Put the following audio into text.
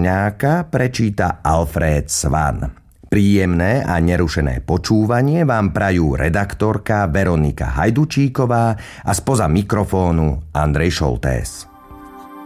Kršňáka prečíta Alfred Svan. Príjemné a nerušené počúvanie vám prajú redaktorka Veronika Hajdučíková a spoza mikrofónu Andrej Šoltés.